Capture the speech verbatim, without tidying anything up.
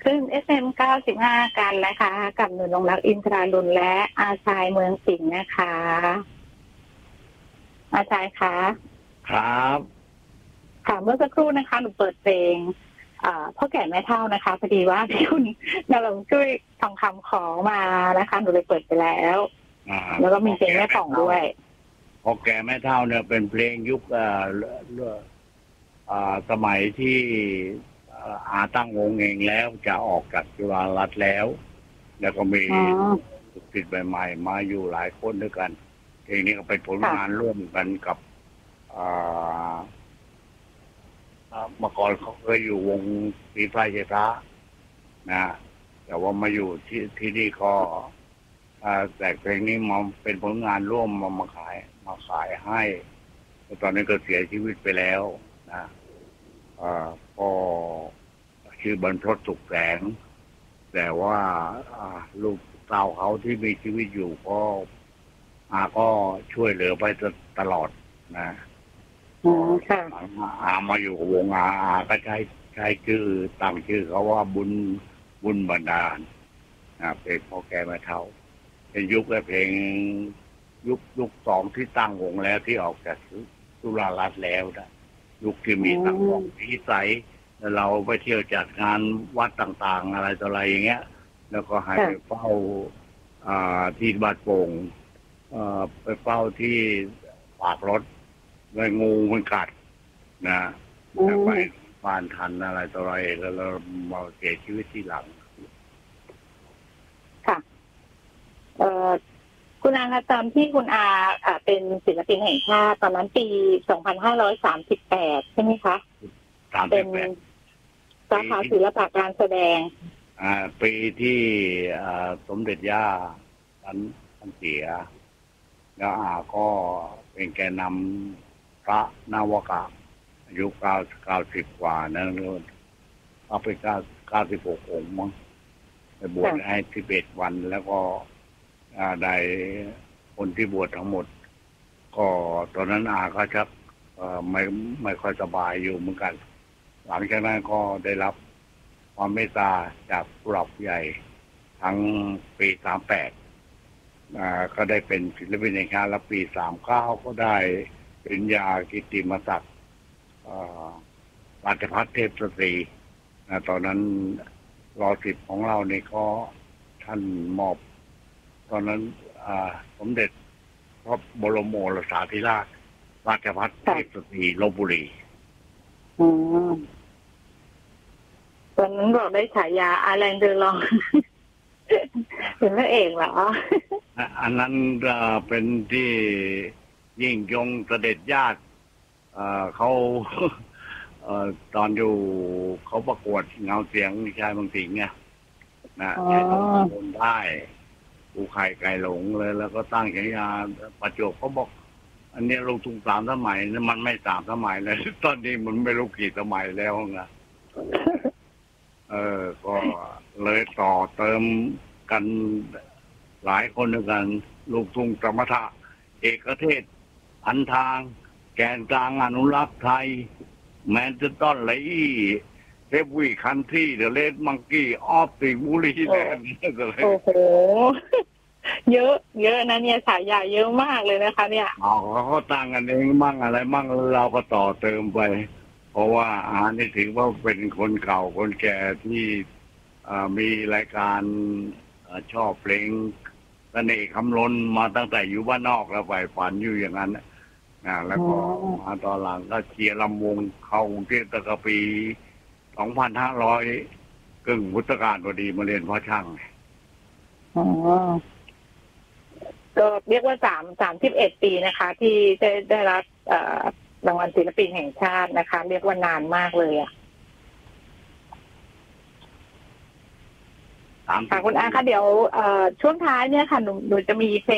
ขึ้น เอฟ เอ็ม เก้าสิบห้า กันนะคะกับหนูนงรักอินทราลุนและอาชายเมืองสิงห์นะคะอาชายคะครับค่ะเมื่อสักครู่นะคะหนูเปิดเพลงพ่อแก่แม่เฒ่านะคะพอดีว่าที่คุณนรงค์ช่วยทองคำขอมานะคะหนูเลยเปิดไปแล้วแล้วก็มีเพลงแม่ป่องด้วยพ่อแก่แม่เฒ่าเนี่ยเป็นเพลงยุคอ่าอ่าสมัยที่อาตั้งวงเองแล้วจะออกจากจุฬารัตน์แล้วแล้วก็มีลูกศิษย์ใหม่ๆมาอยู่หลายคนด้วยกันเพลงนี้ก็เป็นผลงานร่วมกันกับเมื่อก่อนเขาเคยอยู่วงปีไฟเจตานะแต่ว่ามาอยู่ที่ที่นี่ก็แต่เพลงนี้มาเป็นผลงานร่วมมามาขายมาขายให้ตอนนี้ก็เสียชีวิตไปแล้วนะก็ชื่อบรรพตสุขแสงแต่ว่าลูกสาวเขาที่มีชีวิตอยู่ก็อาก็ช่วยเหลือไปตลอดนะอามาอยู่วงอาอาก็ใช้ใช้ชื่อตั้งชื่อเขาว่าบุญบุญบรรดาลนะเพลงพ่อแก่แม่เฒ่าเป็นยุคและเพลงยุคยุคสองที่ตั้งวงแล้วที่ออกจากจุฬารัตน์แล้วนะยุคที่มีตั้งวงพิสัยเราไปเที่ยวจัดงานวัดต่างๆอะไรต่ออะไรอย่างเงี้ยแล้วก็ให้ไปเฝ้าที่บาดโป่งไปเฝ้าที่ปากรถเลยงูมันกัดนะแต่ไปผ่านทันอะไรต่ออะไรแล้วเรามาเสียชีวิตที่หลังค่ะเอ่อคุณอาคะตอนที่คุณอาเป็นศิลปินแห่งชาติตอนนั้นปีสองพันห้าร้อยสามสิบแปดใช่ไหมคะเป็นสาขาศิลปะการแสดงอ่าปีที่สมเด็จย่าท่านท่านเสียแล้วอาก็เป็นแกนนำพระนวกะอายุเก้าเก้าสิบกว่านั่นเลยเอาไปเก้าเก้าสิบหกองค์มั้งไปบวชให้สิบเอ็ดวันแล้วก็ได้คนที่บวชทั้งหมดก็ตอนนั้นอาก็ชักไม่ไม่ค่อยสบายอยู่เหมือนกันหลังจากนั้นก็ได้รับความเมตตาจากผู้หลักผู้ใหญ่ทั้งปีสามแปดก็ได้เป็นศิลปินแห่งชาติและปีสามเก้าก็ได้ปริญญากิตติมศักดิ์ราชภัฏเทพสตรีตอนนั้นรอสิบของเราเนี่ยก็ท่านมอบตอนนั้นสมเด็จพระบรมโอรสาธิราชราชภัฏเทพสตรีลพบุรีตอนนั้นบอกได้ฉายาอาแลนเดอร์ลองเป็นพระเอกเหรออันนั้นเป็นที่ยิ่งยงเสด็จญาติเขาตอนอยู่เขาประกวดเงาเสียงชายบางสิงห์ไงนะใช้ต้องโดนได้ปูไข่ไก่หลงเลยแล้วก็ตั้งฉายาประจวบเขาบอกอันนี้ลงทุนสามสมัยนี่มันไม่สามสมัยเลยตอนนี้มันไม่รู้กี่สมัยแล้วนะเออก็เลยต่อเติมกันหลายคนด้วยกันลูกทุ่งสมถะเอกเทศอันทางแกนกลางอนุรักษ์ไทยแมนเชสเตอร์เลยเทปวีคันที่เดอะเลดมังกี้ออฟติบุรีแลนด์โอ้โหเยอะเยอะนะเนี่ยฉายาเยอะมากเลยนะคะเนี่ยอ๋อเขาตั้งกันเองมั่งอะไรมั่งเราก็ต่อเติมไปเพราะว่าอานี่ถือว่าเป็นคนเก่าคนแก่ที่มีรายการชอบเพลงเสน่ห์คำล้นมาตั้งแต่อยู่บ้านนอกแล้วไปฝันอยู่อย่างนั้นนะแล้วก็มาตอนหลังก็เชียร์ลำวงเข้ากรุงเทพตั้งแต่ปีสองพันห้าร้อยกึ่งพุทธกาลพอดีมาเรียนพ่อช่างอ๋อก็เรียกว่าสามสามสิบเอ็ดปีนะคะที่ได้ได้รับรางวัลศิลปินแห่งชาตินะคะเรียกว่านานมากเลยอ่ะค่ะคุณอาคะเดี๋ยวช่วงท้ายเนี่ยค่ะหนูหนูจะมีเพลง